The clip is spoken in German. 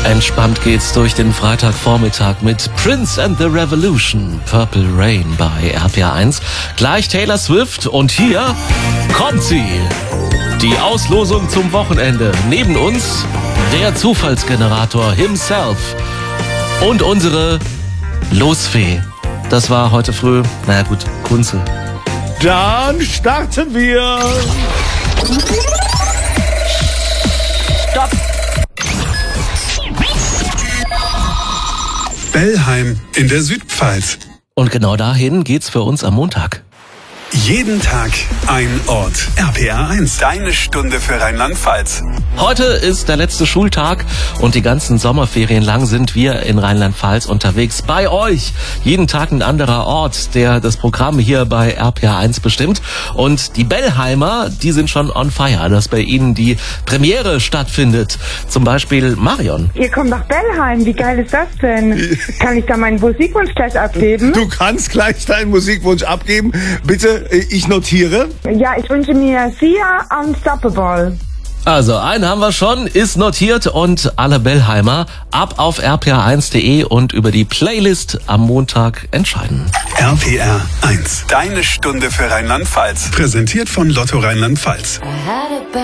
Entspannt geht's durch den Freitagvormittag mit Prince and the Revolution, Purple Rain bei RPR1. Gleich Taylor Swift und hier kommt sie. Die Auslosung zum Wochenende. Neben uns der Zufallsgenerator himself und unsere Losfee. Das war heute früh, naja gut, Kunze. Dann starten wir. Stopp! Bellheim in der Südpfalz. Und genau dahin geht's für uns am Montag. Jeden Tag ein Ort. RPR1, deine Stunde für Rheinland-Pfalz. Heute ist der letzte Schultag und die ganzen Sommerferien lang sind wir in Rheinland-Pfalz unterwegs. Bei euch. Jeden Tag ein anderer Ort, der das Programm hier bei RPR1 bestimmt. Und die Bellheimer, die sind schon on fire, dass bei ihnen die Premiere stattfindet. Zum Beispiel Marion. Ihr kommt nach Bellheim, wie geil ist das denn? Kann ich da meinen Musikwunsch gleich abgeben? Du kannst gleich deinen Musikwunsch abgeben. Bitte, ich notiere. Ja, ich wünsche mir Sia Unstoppable. Also, einen haben wir schon, ist notiert und alle Bellheimer ab auf rpr1.de und über die Playlist am Montag entscheiden. RPR1, deine Stunde für Rheinland-Pfalz. Präsentiert von Lotto Rheinland-Pfalz.